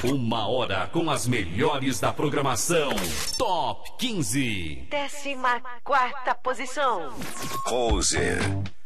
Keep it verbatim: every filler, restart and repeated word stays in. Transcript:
Uma hora com as melhores da programação. Top quinze. Décima quarta posição. Poser.